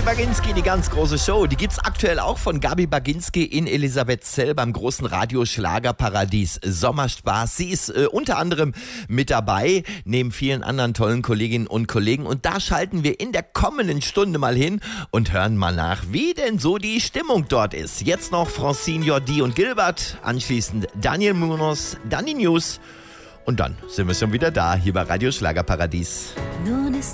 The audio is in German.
Baginski, die ganz große Show, die gibt's aktuell auch von Gabi Baginski in Elisabethzell beim großen Radio-Schlagerparadies Sommerspaß. Sie ist unter anderem mit dabei, neben vielen anderen tollen Kolleginnen und Kollegen. Und da schalten wir in der kommenden Stunde mal hin und hören mal nach, wie denn so die Stimmung dort ist. Jetzt noch Francine Jordi und Gilbert, anschließend Daniel Munoz, dann die News. Und dann sind wir schon wieder da, hier bei Radio Schlagerparadies. Nun ist